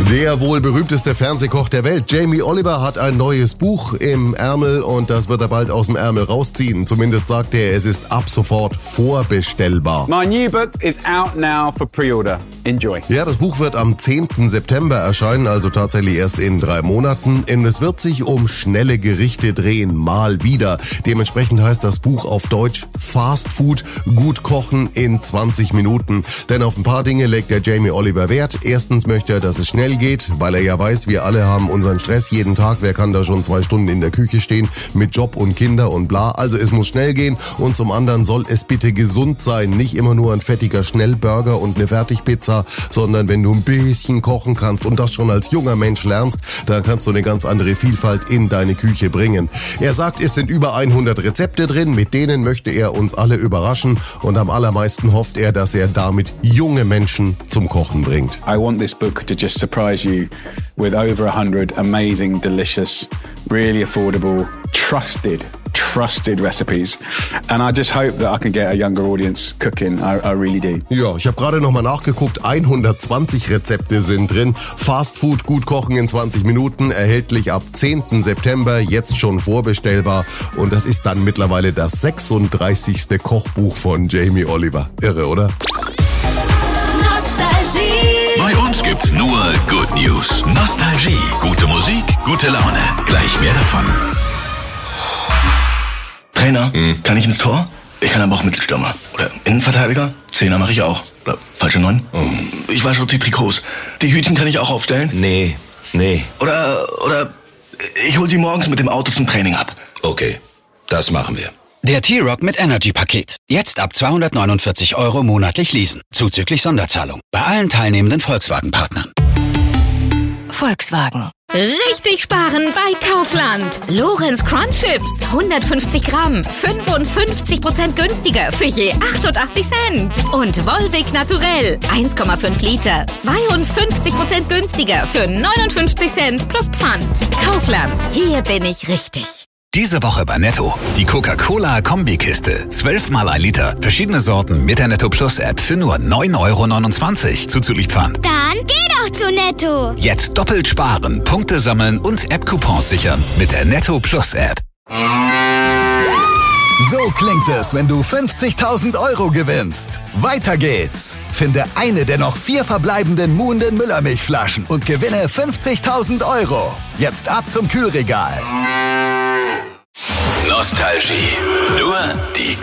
Der wohl berühmteste Fernsehkoch der Welt, Jamie Oliver, hat ein neues Buch im Ärmel und das wird er bald aus dem Ärmel rausziehen. Zumindest sagt er, es ist ab sofort vorbestellbar. My new book is out now for pre-order. Enjoy. Ja, das Buch wird am 10. September erscheinen, also tatsächlich erst in 3 Monaten. Und es wird sich um schnelle Gerichte drehen, mal wieder. Dementsprechend heißt das Buch auf Deutsch Fast Food, gut kochen in 20 Minuten. Denn auf ein paar Dinge legt der Jamie Oliver Wert. Erstens möchte er, dass es schnell geht, weil er ja weiß, wir alle haben unseren Stress jeden Tag. Wer kann da schon 2 Stunden in der Küche stehen mit Job und Kinder und bla. Also es muss schnell gehen und zum anderen soll es bitte gesund sein. Nicht immer nur ein fettiger Schnellburger und eine Fertigpizza, sondern wenn du ein bisschen kochen kannst und das schon als junger Mensch lernst, dann kannst du eine ganz andere Vielfalt in deine Küche bringen. Er sagt, es sind über 100 Rezepte drin, mit denen möchte er uns alle überraschen und am allermeisten hofft er, dass er damit junge Menschen zum Kochen bringt. I want this book to just surprise you with over 100 amazing, delicious, really affordable, trusted recipes. And I just hope that I can get a younger audience cooking. I really do. Ja, ich habe gerade nochmal nachgeguckt. 120 Rezepte sind drin. Fast Food, gut kochen in 20 Minuten. Erhältlich ab 10. September. Jetzt schon vorbestellbar. Und das ist dann mittlerweile das 36. Kochbuch von Jamie Oliver. Irre, oder? Bei uns gibt's nur Good News. Nostalgie, gute Musik, gute Laune. Gleich mehr davon. Trainer, kann ich ins Tor? Ich kann aber auch Mittelstürmer. Oder Innenverteidiger? Zehner mache ich auch. Oder falsche 9? Ich wasche auch die Trikots. Die Hütchen kann ich auch aufstellen? Nee. Oder ich hol sie morgens mit dem Auto zum Training ab. Okay, das machen wir. Der T-Rock mit Energy-Paket. Jetzt ab 249 € monatlich leasen. Zuzüglich Sonderzahlung. Bei allen teilnehmenden Volkswagen-Partnern. Volkswagen. Richtig sparen bei Kaufland. Lorenz Crunch Chips. 150 Gramm. 55% günstiger für je 88 Cent. Und Volvic Naturell. 1,5 Liter. 52% günstiger für 59 Cent plus Pfand. Kaufland. Hier bin ich richtig. Diese Woche bei Netto. Die Coca-Cola Kombikiste. 12 mal 1 Liter. Verschiedene Sorten mit der Netto Plus App für nur 9,29 € zuzüglich Pfand. Dann geh doch zu Netto. Jetzt doppelt sparen, Punkte sammeln und App-Coupons sichern mit der Netto Plus App. So klingt es, wenn du 50.000 € gewinnst. Weiter geht's. Finde eine der noch 4 verbleibenden Muhnden Müllermilchflaschen und gewinne 50.000 €. Jetzt ab zum Kühlregal. Nostalgie. Nur die